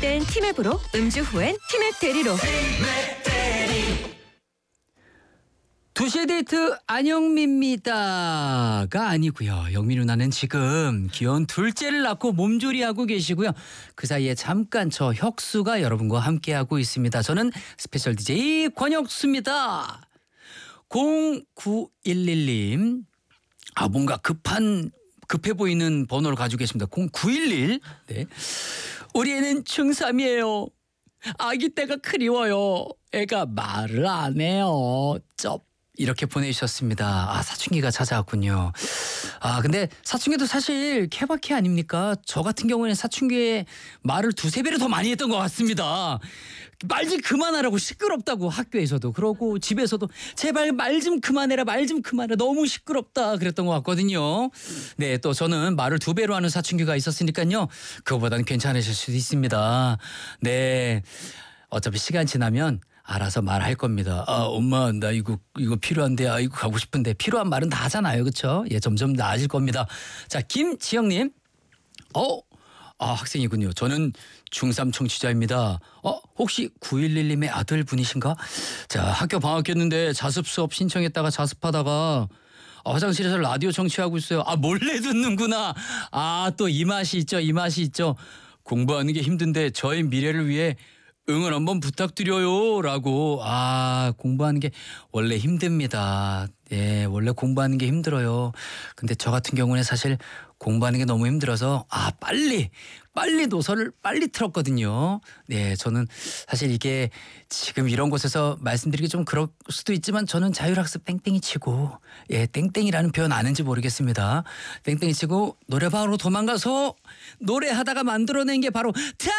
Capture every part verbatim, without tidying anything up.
땐 티맵으로, 음주 후엔 티맵 대리로. 두 시의 데이트 안영미입니다가 아니고요. 영미 누나는 지금 귀여운 둘째를 낳고 몸조리하고 계시고요. 그 사이에 잠깐 저 혁수가 여러분과 함께하고 있습니다. 저는 스페셜 디제이 권혁수입니다. 공구일일 님. 아 뭔가 급한 급해 보이는 번호를 가지고 계십니다. 공구일일. 네. 우리 애는 중삼이에요. 아기 때가 그리워요. 애가 말을 안 해요. 쩝. 이렇게 보내주셨습니다. 아 사춘기가 찾아왔군요. 아 근데 사춘기도 사실 케바케 아닙니까? 저 같은 경우에는 사춘기에 말을 두세 배로 더 많이 했던 것 같습니다. 말 좀 그만하라고, 시끄럽다고, 학교에서도 그러고 집에서도 제발 말 좀 그만해라, 말 좀 그만해라, 너무 시끄럽다 그랬던 것 같거든요. 네, 또 저는 말을 두 배로 하는 사춘기가 있었으니까요. 그거보다는 괜찮으실 수도 있습니다. 네, 어차피 시간 지나면 알아서 말할 겁니다. 아 엄마 나 이거 이거 필요한데, 아 이거 가고 싶은데, 필요한 말은 다 하잖아요, 그렇죠? 예, 점점 나아질 겁니다. 자, 김지영님, 어, 아 학생이군요. 저는 중삼 청취자입니다. 어 혹시 구일일 님의 아들분이신가? 자, 학교 방학했는데 자습 수업 신청했다가 자습하다가 아, 화장실에서 라디오 청취하고 있어요. 아 몰래 듣는구나. 아 또 이 맛이 있죠, 이 맛이 있죠. 공부하는 게 힘든데 저의 미래를 위해 응원 한번 부탁드려요 라고. 아 공부하는 게 원래 힘듭니다. 예, 원래 공부하는 게 힘들어요. 근데 저 같은 경우는 사실 공부하는 게 너무 힘들어서 아 빨리 빨리 노선을 빨리 틀었거든요. 네, 저는 사실 이게 지금 이런 곳에서 말씀드리기 좀 그럴 수도 있지만 저는 자율학습 땡땡이 치고, 예, 땡땡이라는 표현 아는지 모르겠습니다. 땡땡이 치고 노래방으로 도망가서 노래하다가 만들어낸 게 바로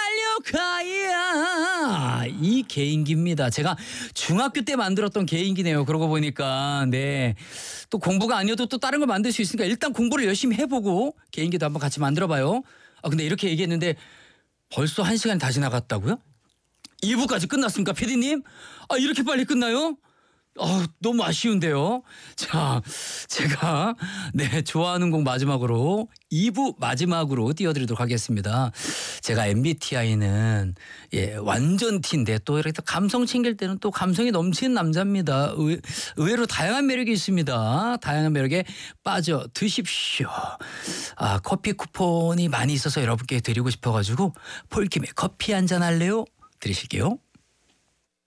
달려가야 이 개인기입니다. 제가 중학교 때 만들었던 개인기네요. 그러고 보니까. 네, 또 공부가 아니어도 또 다른 걸 만들 수 있으니까 일단 공부를 열심히 해보고 개인기도 한번 같이 만들어봐요. 아 근데 이렇게 얘기했는데 벌써 한 시간이 다 지나갔다고요? 이 부까지 끝났습니까, 피디님? 아 이렇게 빨리 끝나요? 아 너무 아쉬운데요. 자, 제가 네 좋아하는 곡 마지막으로 이 부 마지막으로 띄워드리도록 하겠습니다. 제가 엠비티아이는 예 완전 T인데 또 이렇게 또 감성 챙길 때는 또 감성이 넘치는 남자입니다. 의, 의외로 다양한 매력이 있습니다. 다양한 매력에 빠져 드십시오. 아 커피 쿠폰이 많이 있어서 여러분께 드리고 싶어가지고 폴킴의 커피 한잔 할래요? 드리실게요.